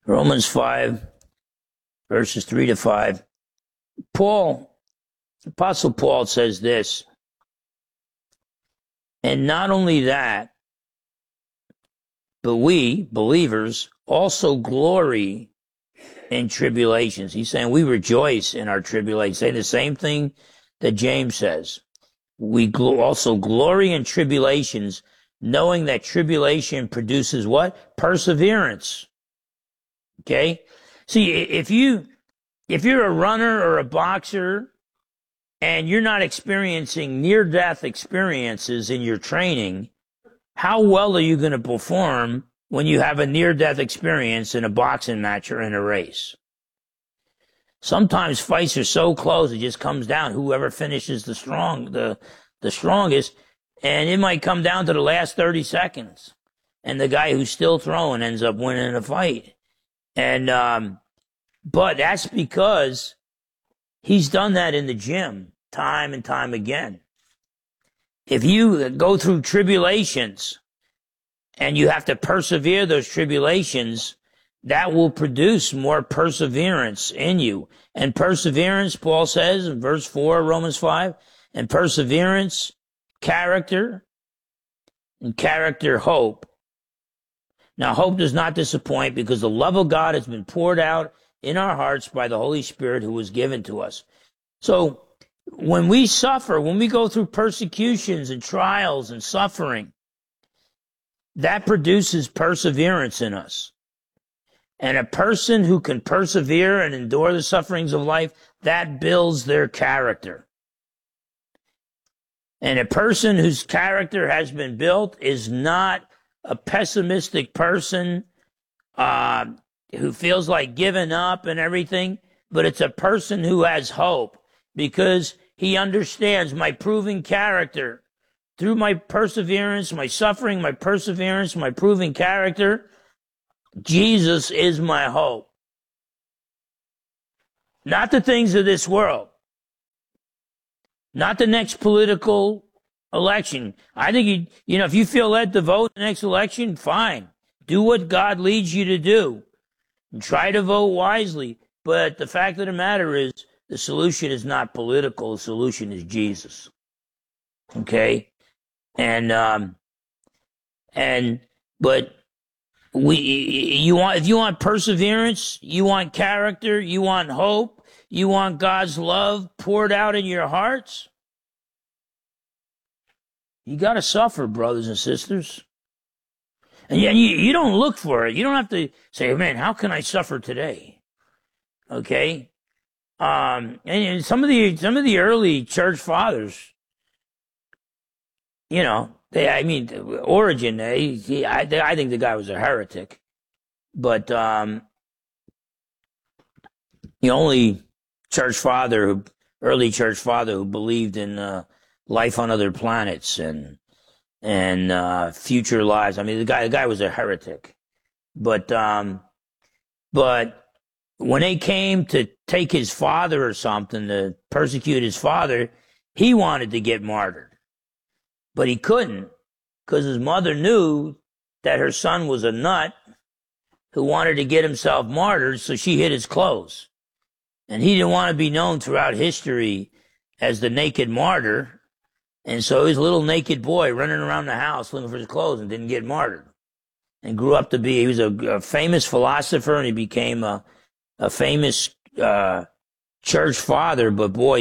Romans 5, verses 3 to 5. Apostle Paul says this, and not only that, but we, believers, also glory in tribulations. He's saying we rejoice in our tribulations. Say the same thing that James says. We also glory in tribulations, knowing that tribulation produces what? Perseverance. Okay? See, if you're a runner or a boxer and you're not experiencing near-death experiences in your training, how well are you going to perform when you have a near-death experience in a boxing match or in a race? Sometimes fights are so close, it just comes down whoever finishes the strongest, and it might come down to the last 30 seconds, and the guy who's still throwing ends up winning the fight. And but that's because he's done that in the gym time and time again. If you go through tribulations and you have to persevere those tribulations, that will produce more perseverance in you. And perseverance, Paul says in verse 4, Romans 5, and perseverance, character, and character, hope. Now, hope does not disappoint because the love of God has been poured out in our hearts by the Holy Spirit who was given to us. So when we suffer, when we go through persecutions and trials and suffering, that produces perseverance in us. And a person who can persevere and endure the sufferings of life, that builds their character. And a person whose character has been built is not a pessimistic person who feels like giving up and everything, but it's a person who has hope because he understands my proven character. Through my perseverance, my suffering, my perseverance, my proven character, Jesus is my hope. Not the things of this world. Not the next political election. I think, if you feel led to vote the next election, fine. Do what God leads you to do. And try to vote wisely. But the fact of the matter is, the solution is not political. The solution is Jesus. Okay? But if you want perseverance, you want character, you want hope, you want God's love poured out in your hearts, you got to suffer, brothers and sisters. And you don't look for it. You don't have to say, man, how can I suffer today? Okay? And some of the early church fathers, Origen, I think the guy was a heretic. But the only early church father who believed in life on other planets and future lives. I mean, the guy was a heretic. But when they came to take his father or something, to persecute his father, he wanted to get martyred. But he couldn't, because his mother knew that her son was a nut who wanted to get himself martyred, so she hid his clothes. And he didn't want to be known throughout history as the naked martyr. And so he was a little naked boy running around the house looking for his clothes and didn't get martyred. And grew up to be, he was a famous philosopher, and he became a famous church father. But boy,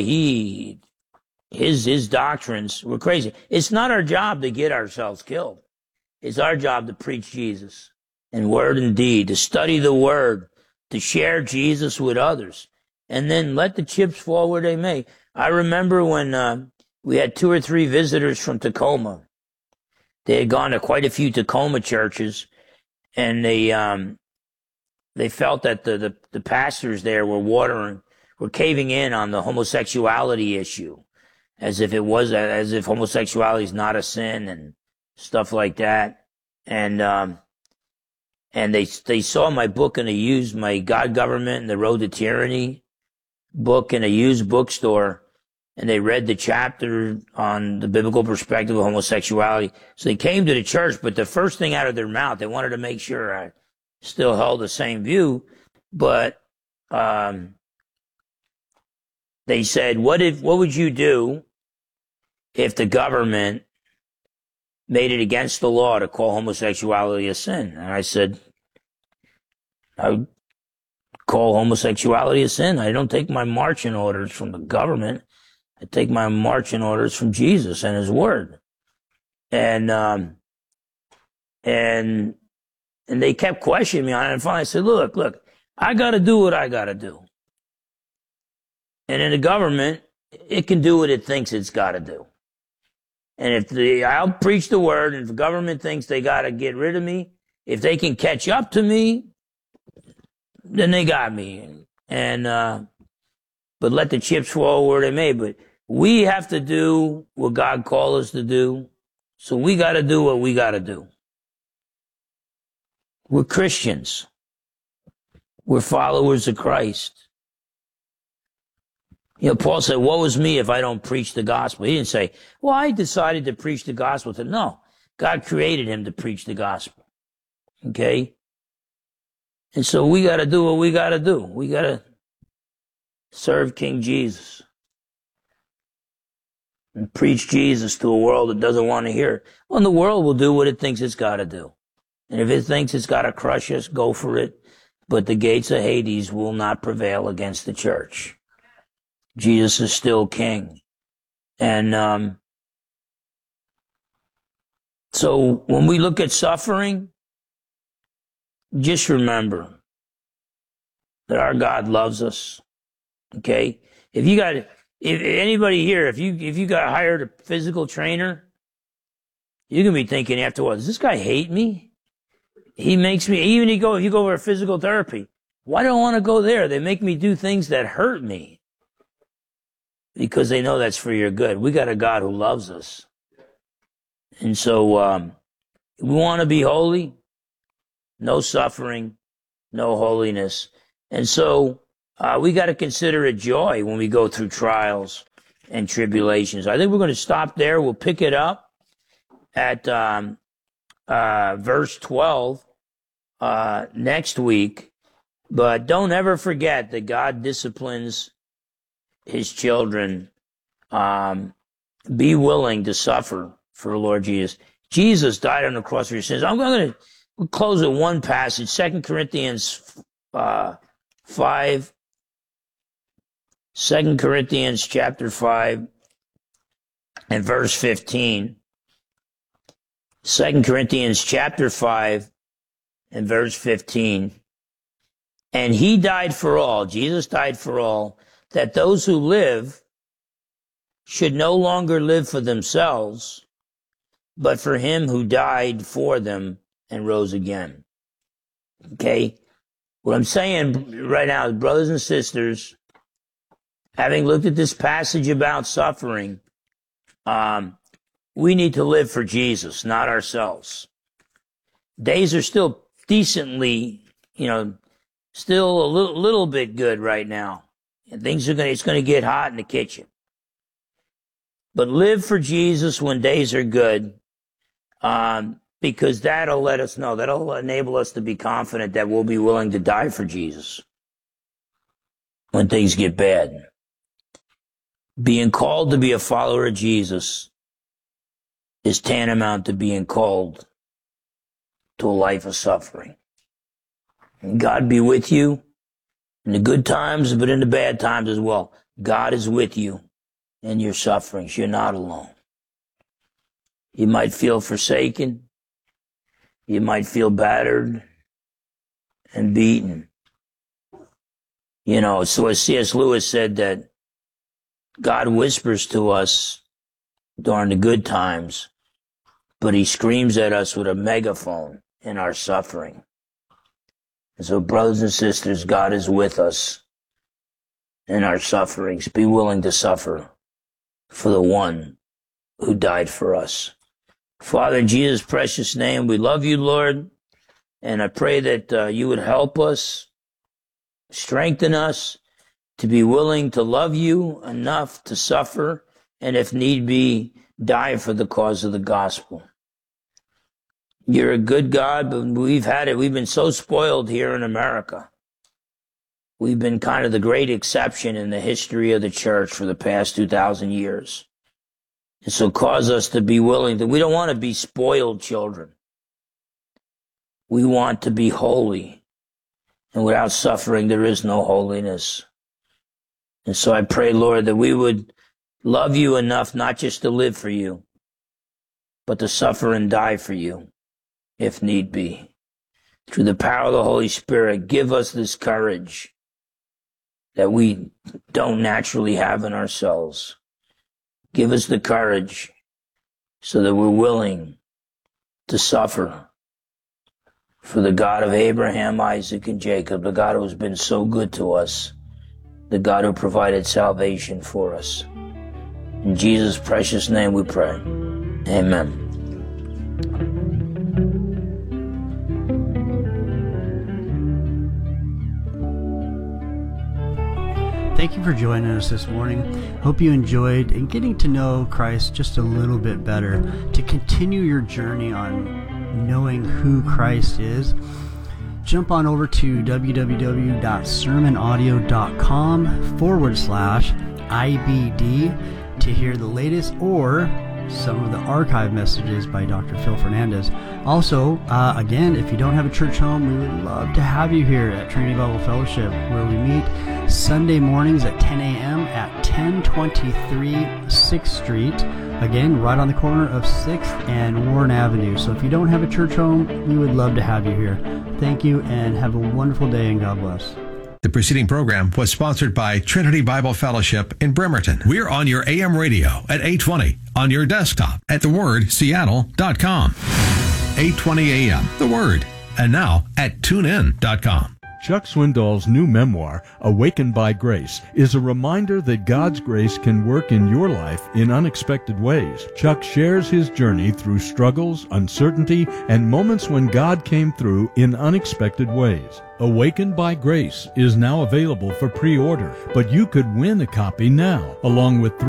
his doctrines were crazy. It's not our job to get ourselves killed. It's our job to preach Jesus in word and deed, to study the word, to share Jesus with others, and then let the chips fall where they may. I remember when we had 2 or 3 visitors from Tacoma. They had gone to quite a few Tacoma churches, and they felt that the pastors there were caving in on the homosexuality issue, as if homosexuality is not a sin and stuff like that. And they saw my book my God, Government, and the Road to Tyranny book in a used bookstore, and they read the chapter on the biblical perspective of homosexuality. So they came to the church, but the first thing out of their mouth, they wanted to make sure still held the same view, but they said, what would you do if the government made it against the law to call homosexuality a sin? And I said, I would call homosexuality a sin. I don't take my marching orders from the government. I take my marching orders from Jesus and his word. And they kept questioning me on it. And finally I said, look, I got to do what I got to do. And in the government, it can do what it thinks it's got to do. And I'll preach the word, and if the government thinks they got to get rid of me, if they can catch up to me, then they got me. And, but let the chips fall where they may. But we have to do what God called us to do. So we got to do what we got to do. We're Christians. We're followers of Christ. You know, Paul said, woe is me if I don't preach the gospel. He didn't say, well, I decided to preach the gospel. No, God created him to preach the gospel. Okay? And so we got to do what we got to do. We got to serve King Jesus and preach Jesus to a world that doesn't want to hear it. Well, and the world will do what it thinks it's got to do. And if it thinks it's got to crush us, go for it. But the gates of Hades will not prevail against the church. Jesus is still king. And so when we look at suffering, just remember that our God loves us. Okay? If anybody here, if you got hired a physical trainer, you're going to be thinking afterwards, does this guy hate me? He makes me, even if you go over physical therapy, why do I want to go there? They make me do things that hurt me. Because they know that's for your good. We got a God who loves us. And so, we want to be holy, no suffering, no holiness. And so, we got to consider it joy when we go through trials and tribulations. I think we're going to stop there. We'll pick it up at, verse 12, next week. But don't ever forget that God disciplines his children. Be willing to suffer for the Lord Jesus. Jesus died on the cross for your sins. I'm going to close with one passage, 2 Corinthians 5. 2 Corinthians chapter 5 and verse 15. 2 Corinthians chapter 5 and verse 15. And he died for all, Jesus died for all, that those who live should no longer live for themselves, but for him who died for them and rose again. Okay? What I'm saying right now, brothers and sisters, having looked at this passage about suffering, we need to live for Jesus, not ourselves. Days are still decently, still a little bit good right now. And it's going to get hot in the kitchen. But live for Jesus when days are good, because that'll let us know, that'll enable us to be confident that we'll be willing to die for Jesus when things get bad. Being called to be a follower of Jesus is tantamount to being called to a life of suffering. And God be with you in the good times, but in the bad times as well. God is with you in your sufferings. You're not alone. You might feel forsaken. You might feel battered and beaten. So as C.S. Lewis said, that God whispers to us during the good times, but he screams at us with a megaphone in our suffering. And so, brothers and sisters, God is with us in our sufferings. Be willing to suffer for the one who died for us. Father, in Jesus' precious name, we love you, Lord, and I pray that you would help us, strengthen us to be willing to love you enough to suffer, and if need be, die for the cause of the gospel. You're a good God, but we've been so spoiled here in America. We've been kind of the great exception in the history of the church for the past 2,000 years. And so cause us to be willing we don't want to be spoiled children. We want to be holy. And without suffering, there is no holiness. And so I pray, Lord, that we would love you enough not just to live for you, but to suffer and die for you, if need be. Through the power of the Holy Spirit, give us this courage that we don't naturally have in ourselves. Give us the courage so that we're willing to suffer for the God of Abraham, Isaac, and Jacob, the God who has been so good to us, the God who provided salvation for us. In Jesus' precious name we pray. Amen. Thank you for joining us this morning. Hope you enjoyed and getting to know Christ just a little bit better. To continue your journey on knowing who Christ is, jump on over to www.sermonaudio.com/IBD to hear the latest or some of the archive messages by Dr. Phil Fernandez. Also, again, if you don't have a church home, we would love to have you here at Trinity Bible Fellowship, where we meet Sunday mornings at 10 a.m. at 1023 6th Street. Again, right on the corner of 6th and Warren Avenue. So if you don't have a church home, we would love to have you here. Thank you, and have a wonderful day, and God bless. The preceding program was sponsored by Trinity Bible Fellowship in Bremerton. We're on your AM radio at 820, on your desktop at thewordseattle.com. 820 AM, The Word, and now at tunein.com. Chuck Swindoll's new memoir, Awakened by Grace, is a reminder that God's grace can work in your life in unexpected ways. Chuck shares his journey through struggles, uncertainty, and moments when God came through in unexpected ways. Awakened by Grace is now available for pre-order, but you could win a copy now, along with